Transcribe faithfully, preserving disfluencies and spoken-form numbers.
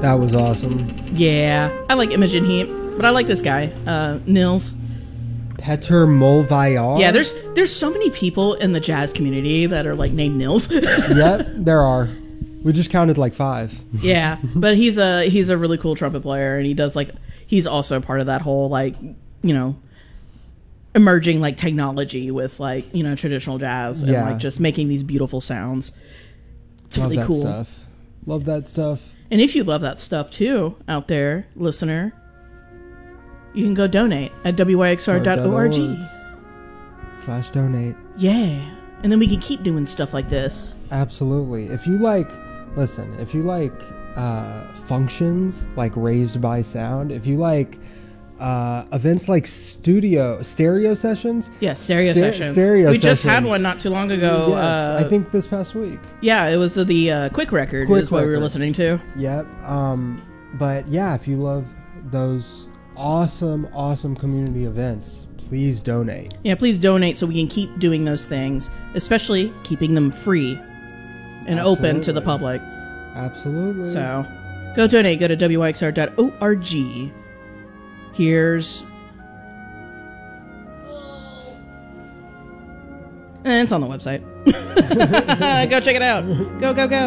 That was awesome. Yeah, I like Imogen Heap, but I like this guy, uh, Nils. Peter Molvayar? Yeah, there's there's so many people in the jazz community that are like named Nils. Yep, there are. We just counted like five. Yeah, but he's a he's a really cool trumpet player, and he does like he's also part of that whole like you know emerging like technology with like you know traditional jazz and Yeah. like just making these beautiful sounds. It's Love really that cool. stuff. Love that stuff. And if you love that stuff too, out there, listener, you can go donate at w y x r dot org. Slash donate. Yeah, and then we can keep doing stuff like this. Absolutely. If you like, listen, if you like uh, functions like Raised by Sound, if you like uh, events like studio, stereo sessions. Yeah, stereo ster- sessions. Stereo we just sessions. had one not too long ago. Yes, uh, I think this past week. Yeah, it was the uh, Quick Record Quick is what we were Record. listening to. Yep. Um, but yeah, if you love those awesome, awesome community events, please donate. Yeah, please donate so we can keep doing those things, especially keeping them free and open to the Absolutely. public. Absolutely. So go donate. Go to w y x r dot org. Here's... And it's on the website. Go check it out. Go, go, go.